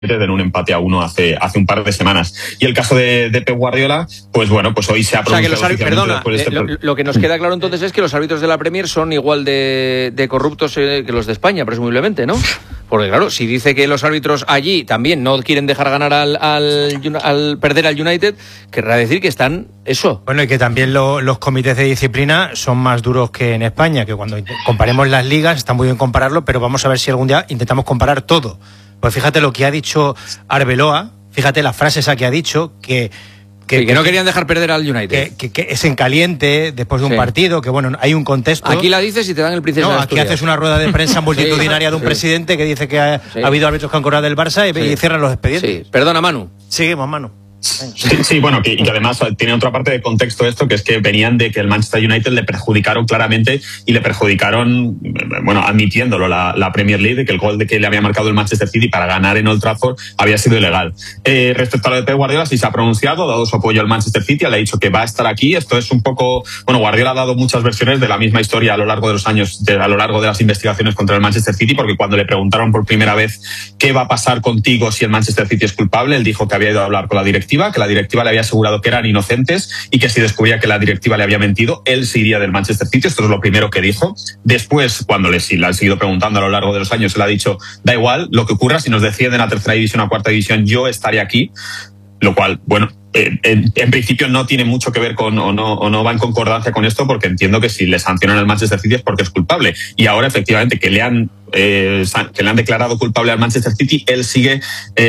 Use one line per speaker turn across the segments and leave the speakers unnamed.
en un empate a 1 hace un par de semanas. Y el caso de Pep Guardiola, pues bueno, pues hoy se ha pronunciado.
O sea, que perdona, lo que nos queda claro entonces es que los árbitros de la Premier son igual de corruptos que los de España, presumiblemente, ¿no? Porque claro, si dice que los árbitros allí también no quieren dejar ganar al perder al United, querrá decir que están eso.
Bueno, y que también los comités de disciplina son más duros que en España, que cuando comparemos las ligas, está muy bien compararlo, pero vamos a ver si algún día intentamos comparar todo. Pues fíjate lo que ha dicho Arbeloa, fíjate la frase esa que ha dicho, que
no querían dejar perder al United.
Que es en caliente, después de un partido, que bueno, hay un contexto.
Aquí la dices y te dan el Princesa de Asturias.
Aquí haces una rueda de prensa multitudinaria de un presidente que dice que ha habido árbitros que han cobrado del Barça y cierran los expedientes.
Sí. Perdona, Manu.
Seguimos, Manu.
Sí, bueno, y que además tiene otra parte de contexto esto, que es que venían de que el Manchester United le perjudicaron claramente y le perjudicaron, bueno, admitiéndolo la Premier League, de que el gol de que le había marcado el Manchester City para ganar en Old Trafford había sido ilegal. Respecto a lo de Pep Guardiola, sí se ha pronunciado, ha dado su apoyo al Manchester City, le ha dicho que va a estar aquí. Esto es un poco, bueno, Guardiola ha dado muchas versiones de la misma historia a lo largo de los años, a lo largo de las investigaciones contra el Manchester City, porque cuando le preguntaron por primera vez qué va a pasar contigo si el Manchester City es culpable, él dijo que había ido a hablar con la directiva, que la directiva le había asegurado que eran inocentes y que si descubría que la directiva le había mentido, él se iría del Manchester City. Esto es lo primero que dijo. Después, cuando le han seguido preguntando a lo largo de los años, él ha dicho, da igual lo que ocurra, si nos descienden a tercera división o a cuarta división, yo estaré aquí. Lo cual, bueno, en principio no tiene mucho que ver con o no va en concordancia con esto, porque entiendo que si le sancionan al Manchester City es porque es culpable. Y ahora, efectivamente, que le han declarado culpable al Manchester City, él sigue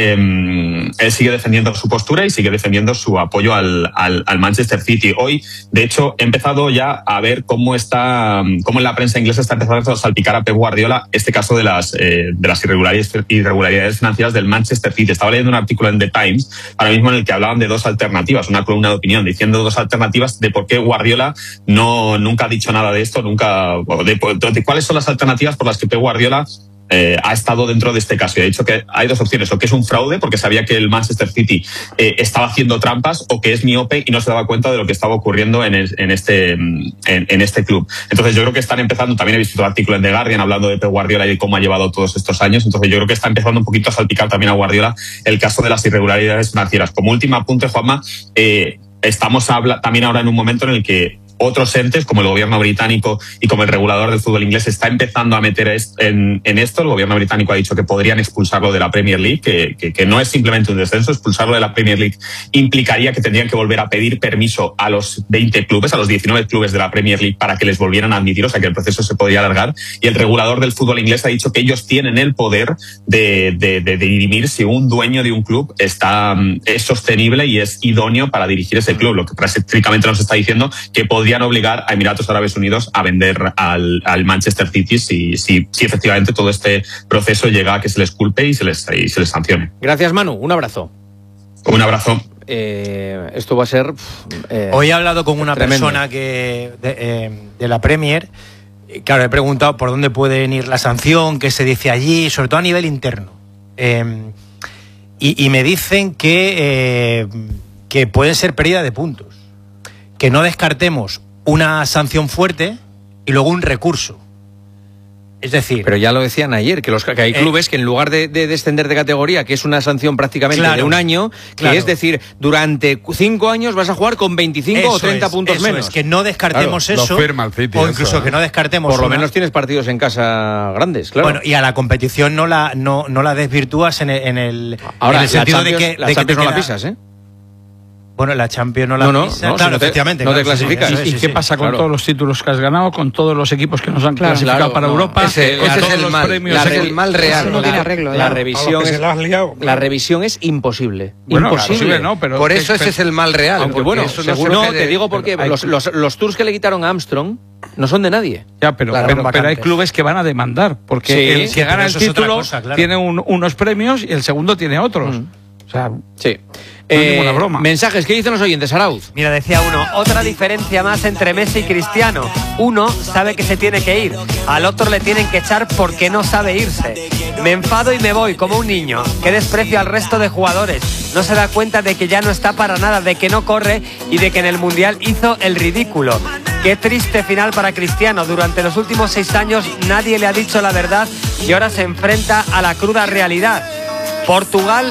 defendiendo su postura y sigue defendiendo su apoyo al Manchester City. Hoy, de hecho, he empezado ya a ver cómo en la prensa inglesa está empezando a salpicar a Pep Guardiola este caso de las irregularidades financieras del Manchester City. Estaba leyendo un artículo en The Times ahora mismo en el que hablaban de dos alternativas, una columna de opinión diciendo dos alternativas de por qué Guardiola nunca ha dicho nada de esto, de cuáles son las alternativas por las que Pep Guardiola ha estado dentro de este caso, y ha dicho que hay dos opciones: o que es un fraude porque sabía que el Manchester City estaba haciendo trampas, o que es miope y no se daba cuenta de lo que estaba ocurriendo en este club. Entonces yo creo que están empezando, también he visto un artículo en The Guardian hablando de Pep Guardiola y de cómo ha llevado todos estos años, entonces yo creo que está empezando un poquito a salpicar también a Guardiola el caso de las irregularidades financieras. Como último apunte, Juanma, estamos también ahora en un momento en el que otros entes, como el gobierno británico y como el regulador del fútbol inglés, está empezando a meter en esto. El gobierno británico ha dicho que podrían expulsarlo de la Premier League, que no es simplemente un descenso. Expulsarlo de la Premier League implicaría que tendrían que volver a pedir permiso a los 20 clubes, a los 19 clubes de la Premier League para que les volvieran a admitir, o sea que el proceso se podría alargar. Y el regulador del fútbol inglés ha dicho que ellos tienen el poder de dirimir si un dueño de un club es sostenible y es idóneo para dirigir ese club. Lo que prácticamente nos está diciendo que podrían obligar a Emiratos Árabes Unidos a vender al Manchester City si efectivamente todo este proceso llega a que se les culpe y se les sancione.
Gracias, Manu. Un abrazo.
Un abrazo.
Esto va a ser
hoy he hablado con una
tremendo.
persona de la Premier. Claro, he preguntado por dónde puede ir la sanción, qué se dice allí, sobre todo a nivel interno. Y me dicen que puede ser pérdida de puntos. Que no descartemos una sanción fuerte y luego un recurso. Es decir...
Pero ya lo decían ayer, que hay clubes que en lugar de descender de categoría, que es una sanción prácticamente de un año, que es decir, durante 5 años vas a jugar con 25 o 30 puntos menos.
Es que no descartemos eso, o incluso que no descartemos...
Por lo menos tienes partidos en casa grandes, claro.
Bueno, y a la competición no la desvirtúas en el sentido de que...
La Champions no la pisas, ¿eh?
Bueno, la Champions no la pisa, claro, efectivamente.
No te clasificas.
¿Y qué pasa con todos los títulos que has ganado, con todos los equipos que nos han clasificado para Europa?
Ese es el mal.
Ese es el mal real.
No tiene arreglo. La revisión es imposible.
Bueno,
imposible.
No, pero
por eso ese es el mal real.
Aunque bueno, te digo porque los tours que le quitaron a Armstrong no son de nadie.
Ya, pero hay clubes que van a demandar, porque el que gana el título tiene unos premios y el segundo tiene otros. O sea,
sí.
No es ninguna broma.
Mensajes, ¿qué dicen los oyentes, Arauz?
Mira, decía uno, otra diferencia más entre Messi y Cristiano. Uno sabe que se tiene que ir, al otro le tienen que echar porque no sabe irse. Me enfado y me voy como un niño. Qué desprecio al resto de jugadores. No se da cuenta de que ya no está para nada, de que no corre y de que en el Mundial hizo el ridículo. Qué triste final para Cristiano. Durante los últimos 6 años nadie le ha dicho la verdad y ahora se enfrenta a la cruda realidad. Portugal